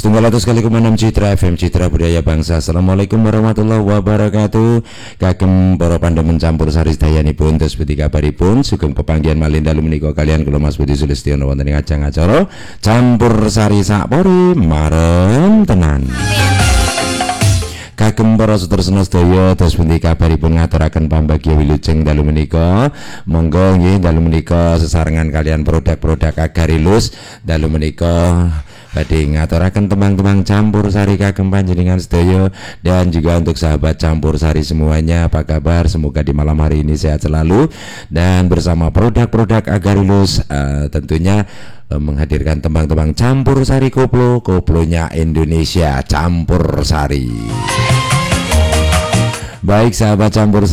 900,6 Citra FM Citra Budaya Bangsa. Assalamualaikum warahmatullahi wabarakatuh. Kagem para pandemen campur sari sedayanipun tes putih kabaripun sugeng pepanggihan malih dalu menika kalian kula Mas Budi Sulistiono wonten ing ajang acara campur sari sakpori marem tenan. Kagem para sutresna sedaya tes pundi kabaripun ngaturaken pambagya wilujeng dalu menika. Monggo nggih dalu menika sesarengan kalian produk-produk Agarilus dalu menika badhe ngaturaken tembang-tembang campur sari kagem panjenengan sedaya dan juga untuk sahabat campur sari semuanya. Apa kabar? Semoga di malam hari ini sehat selalu dan bersama produk-produk Agarilus tentunya menghadirkan tembang-tembang campur sari koplonya Indonesia campur sari. Baik sahabat campur